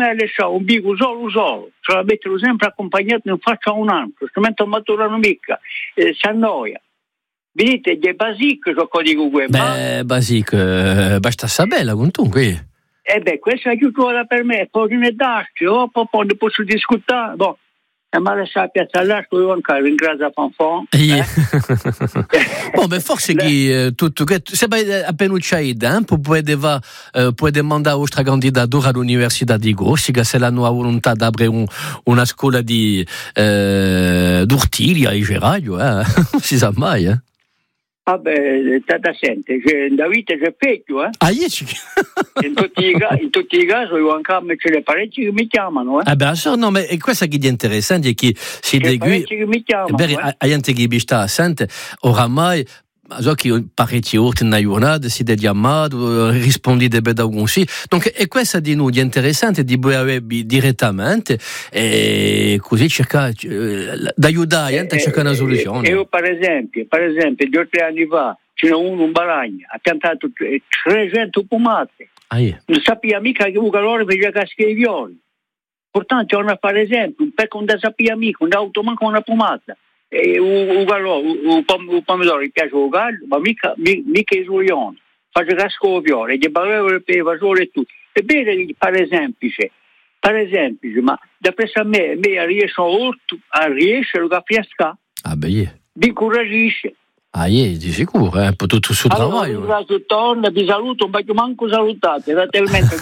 snelle c'ha un bico solo, ce la mettono sempre accompagnato in faccia a un altro, strumento maturano mica, si annoia. Vedete, gli Basic, so cosa dico qui. Basic, basta sabella con tu qui. Questa è chiusura per me, poi ne darci, poi ne posso discutere, ma lascia a piazza all'arco, io anche ringrazio Fanfon. Forse che tutto che se appena c'hai tempo puoi demandare al vostro candidato all'università di Corsica se hanno la volontà di aprire una scuola di d'Urtilia e Geraglio, non si sa mai, Tata sente, da vita c'è peggio, in tutti i casi io anche c'è le parecchi che mi chiamano, no, ma è questo che è interessante è che si degui che mi chiamano, a gente che sta sente oramai so che parecchi orti nella giornata si è chiamato rispondi da così, donc è questa di noi è interessante di avere direttamente e così cercare di aiutare a cercare una soluzione. Io per esempio 2 anni fa c'era uno in Baragna ha piantato 300 pomate, non sapeva mica che un calore per le casche di violi, portanto c'è per esempio un pecco non sapeva mica, un auto manca una pomata. Un pomodoro gli piace il gallo, ma mica il suglione, faccio casco viole, gli ballevo per il vasore e tutto. Ebbene, per esempio, ma da presso a me riesce a lo fiasca, vi incuragisce. Di sicuro, tutto il suo lavoro. Ringrazio torna, vi saluto, ma io manco salutate, era talmente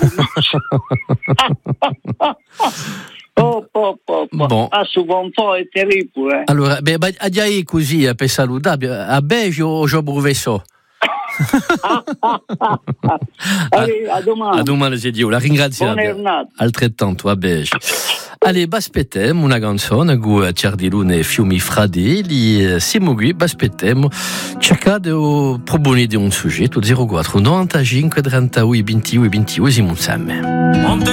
su buon po' è terribile. Allora, già così per salutare, a Beggio o già professore? A domani. A domani, se Dio, la ringrazio. Altrettanto, a Beggio. Allez, aspettiamo una canzone con Ciardilune e Fiumi Fratelli. Siamo qui, aspettiamo. Cercate di proporre un soggetto 04 95 31 21 21 siamo insieme.